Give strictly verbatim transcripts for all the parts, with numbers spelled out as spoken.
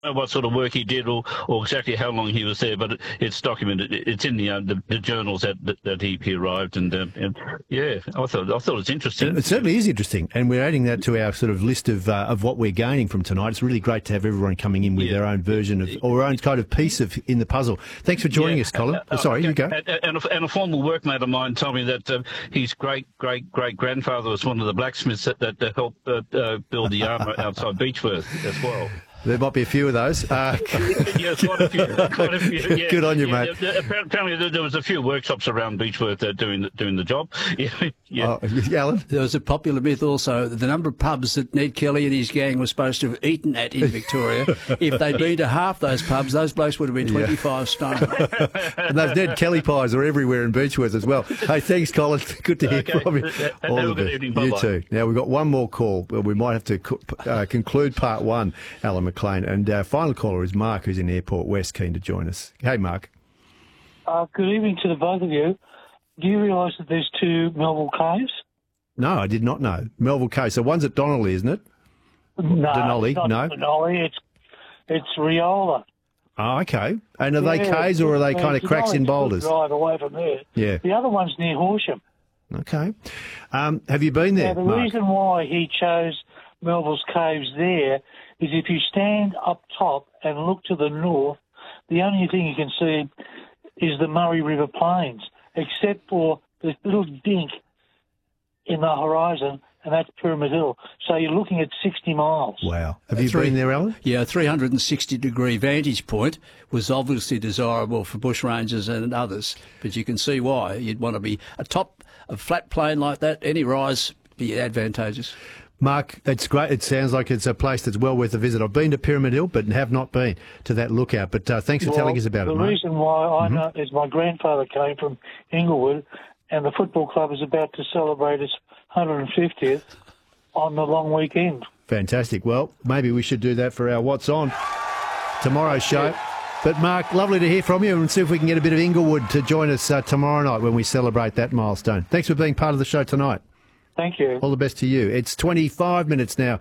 know what sort of work he did or, or exactly how long he was there, but it, it's documented. It, it's in the, uh, the the journals that that, that he, he arrived, and, uh, and yeah, I thought I thought it's interesting. It certainly is interesting, and we're adding that to our sort of list of uh, of what we're gaining from tonight. It's really great to have everyone coming in with yeah. their own version of or their own kind of piece of in the puzzle. Thanks for joining yeah. us, Colin. Uh, oh, sorry, uh, you go. And, and, a, and a former workmate of mine told me that uh, his great great great grandfather was one of the blacksmiths that, that, that helped uh, uh, build the armour outside Beechworth as well. There might be a few of those. Uh, yes, quite a few. Quite a few. Yeah. Good on you, yeah, mate. Yeah, apparently, there was a few workshops around Beechworth uh, doing the, doing the job. Yeah, yeah. Oh, Alan? There was a popular myth also, the number of pubs that Ned Kelly and his gang were supposed to have eaten at in Victoria. If they'd been to half those pubs, those blokes would have been twenty-five yeah. stone. And those Ned Kelly pies are everywhere in Beechworth as well. Hey, thanks, Colin. Good to hear Okay. from you. All All of it. Evening. You Bye-bye. too. Now, we've got one more call. Well, we might have to co- uh, conclude part one, Alan McLean. And our final caller is Mark, who's in Airport West, keen to join us. Hey, Mark. Uh, good evening to the both of you. Do you realise that there's two Melville Caves? No, I did not know. Melville Cave. So one's at Donnelly, isn't it? No, Denali, it's not no. Denali. It's it's Riola. Oh, okay. And are Yeah, they caves or are they uh, kind of cracks in Denali's a good boulders? drive away from there. Yeah. The other one's near Horsham. Okay. Um, have you been there, Now, the Mark? reason why he chose Melville's Caves there is if you stand up top and look to the north, the only thing you can see is the Murray River Plains, except for this little dink in the horizon, and that's Pyramid Hill. So you're looking at sixty miles. Wow. Have you Three- been there, Alan? Yeah, a three hundred sixty degree vantage point was obviously desirable for bushrangers and others, but you can see why. You'd want to be atop a flat plain like that, any rise be advantageous. Mark, it's great. It sounds like it's a place that's well worth a visit. I've been to Pyramid Hill, but have not been to that lookout. But uh, thanks for Well, telling us about the it, Mark. reason why I Mm-hmm. know is my grandfather came from Inglewood, and the football club is about to celebrate its one hundred fiftieth on the long weekend. Fantastic. Well, maybe we should do that for our What's On tomorrow's show. But, Mark, lovely to hear from you, and see if we can get a bit of Inglewood to join us uh, tomorrow night when we celebrate that milestone. Thanks for being part of the show tonight. Thank you. All the best to you. It's twenty-five minutes now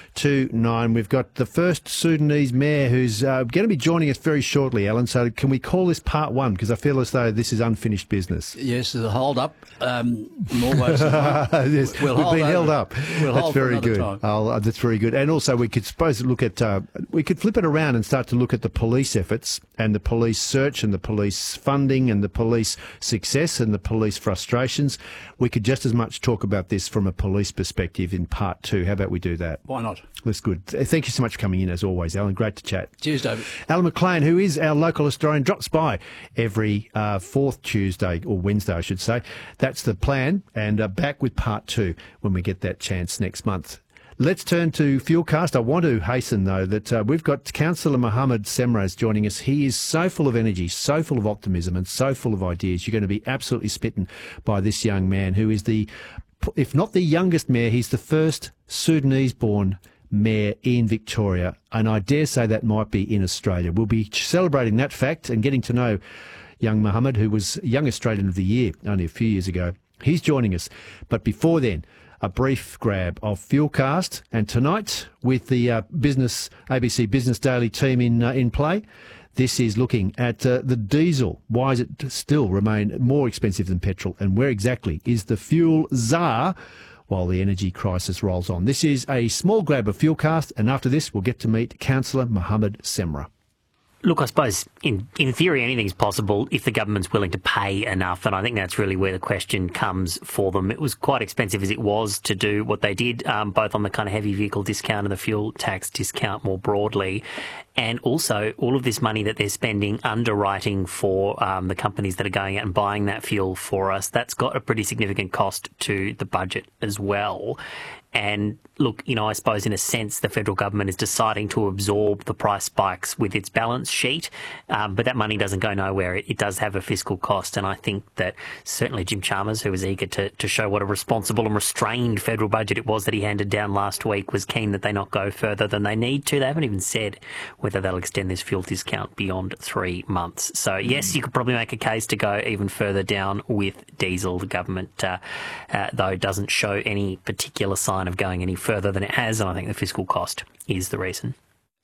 to nine. We've got the first Sudanese mayor who's uh, going to be joining us very shortly, Alan. So can we call this part one? Because I feel as though this is unfinished business. Yes, there's a hold up. Um, more ways than one. Yes, We'll we've hold been over. held up. We'll that's hold for very another good. time. Oh, uh, that's very good. And also, we could suppose look at uh, we could flip it around and start to look at the police efforts and the police search and the police funding and the police success and the police frustrations. We could just as much talk about this from a police perspective in part two. How about we do that? Why not? That's good. Thank you so much for coming in, as always, Alan. Great to chat. Cheers, David. Alan McLean, who is our local historian, drops by every uh, fourth Tuesday, or Wednesday, I should say. That's the plan, and uh, back with part two when we get that chance next month. Let's turn to Fuelcast. I want to hasten, though, that uh, we've got Councillor Mohammed Semraz joining us. He is so full of energy, so full of optimism, and so full of ideas. You're going to be absolutely smitten by this young man who is the, if not the youngest mayor, he's the first Sudanese-born mayor in Victoria, and I dare say that might be in Australia. We'll be celebrating that fact and getting to know young Mohammed, who was Young Australian of the Year only a few years ago. He's joining us. But before then, a brief grab of Fuelcast, and tonight with the uh, business A B C Business Daily team in uh, in play, this is looking at uh, the diesel. Why does it still remain more expensive than petrol, and where exactly is the fuel czar while the energy crisis rolls on? This is a small grab of Fuelcast, and after this we'll get to meet Councillor Mohammed Semra. Look, I suppose in, in theory anything's possible if the government's willing to pay enough, and I think that's really where the question comes for them. It was quite expensive as it was to do what they did, um, both on the kind of heavy vehicle discount and the fuel tax discount more broadly. And also all of this money that they're spending underwriting for um, the companies that are going out and buying that fuel for us, that's got a pretty significant cost to the budget as well. And look, you know, I suppose in a sense the federal government is deciding to absorb the price spikes with its balance sheet, um, but that money doesn't go nowhere. It, it does have a fiscal cost, and I think that certainly Jim Chalmers, who was eager to, to show what a responsible and restrained federal budget it was that he handed down last week, was keen that they not go further than they need to. They haven't even said whether they'll extend this fuel discount beyond three months. So yes, you could probably make a case to go even further down with diesel. The government, uh, uh, though, doesn't show any particular sign of going any further than it has, and I think the fiscal cost is the reason.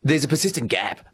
there's a persistent gap